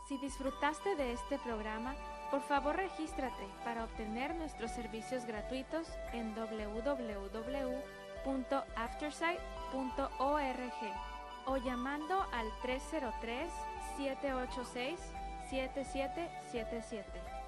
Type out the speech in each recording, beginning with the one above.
Si disfrutaste de este programa, por favor regístrate para obtener nuestros servicios gratuitos en www.aftersight.org o llamando al 303-786-7777.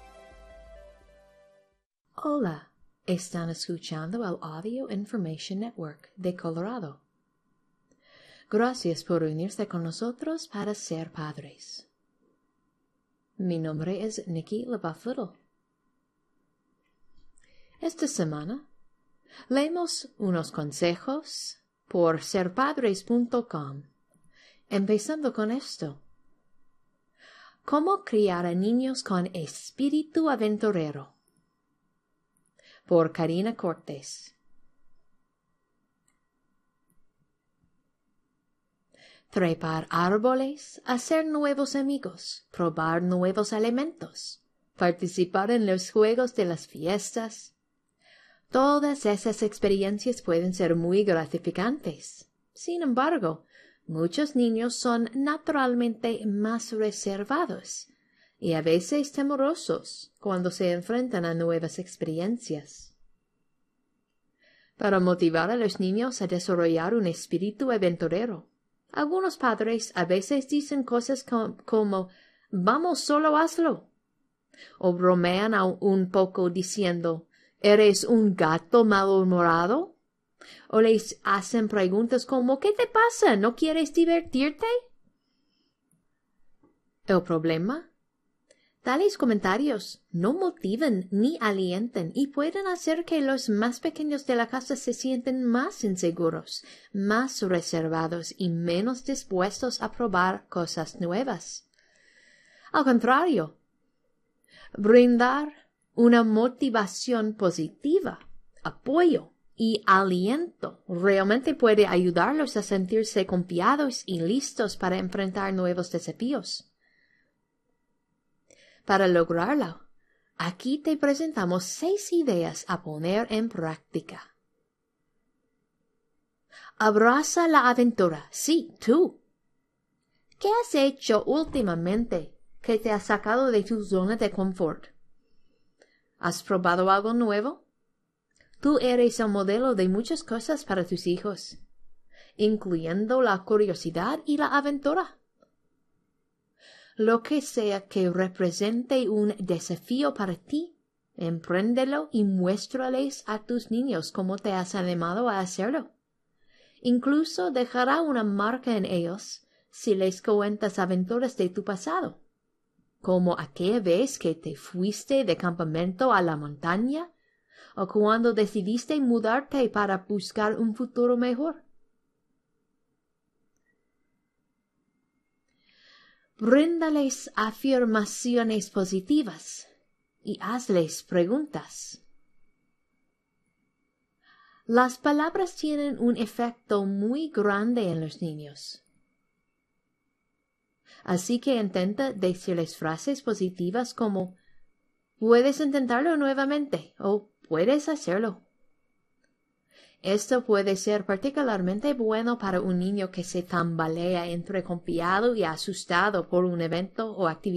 Hola, están escuchando el Audio Information Network de Colorado. Gracias por unirse con nosotros para ser padres. Mi nombre es Nikki LeBuff-Little. Esta semana leemos unos consejos por serpadres.com. Empezando con esto. ¿Cómo criar a niños con espíritu aventurero? Por Karina Cortés. Trepar árboles, hacer nuevos amigos, probar nuevos alimentos, participar en los juegos de las fiestas. Todas esas experiencias pueden ser muy gratificantes. Sin embargo, muchos niños son naturalmente más reservados y a veces temerosos cuando se enfrentan a nuevas experiencias. Para motivar a los niños a desarrollar un espíritu aventurero, algunos padres a veces dicen cosas como «Vamos, solo hazlo», o bromean un poco diciendo «¿Eres un gato malhumorado?», o les hacen preguntas como «¿Qué te pasa? ¿No quieres divertirte?». ¿El problema? Tales comentarios no motivan ni alientan y pueden hacer que los más pequeños de la casa se sienten más inseguros, más reservados y menos dispuestos a probar cosas nuevas. Al contrario, brindar una motivación positiva, apoyo y aliento realmente puede ayudarlos a sentirse confiados y listos para enfrentar nuevos desafíos. Para lograrlo, aquí te presentamos 6 ideas a poner en práctica. Abraza la aventura. Sí, tú. ¿Qué has hecho últimamente que te ha sacado de tu zona de confort? ¿Has probado algo nuevo? Tú eres el modelo de muchas cosas para tus hijos, incluyendo la curiosidad y la aventura. Lo que sea que represente un desafío para ti, empréndelo y muéstrales a tus niños cómo te has animado a hacerlo. Incluso dejará una marca en ellos si les cuentas aventuras de tu pasado, como aquella vez que te fuiste de campamento a la montaña o cuando decidiste mudarte para buscar un futuro mejor. Bríndales afirmaciones positivas y hazles preguntas. Las palabras tienen un efecto muy grande en los niños. Así que intenta decirles frases positivas como «Puedes intentarlo nuevamente» o «Puedes hacerlo». Esto puede ser particularmente bueno para un niño que se tambalea entre confiado y asustado por un evento o actividad.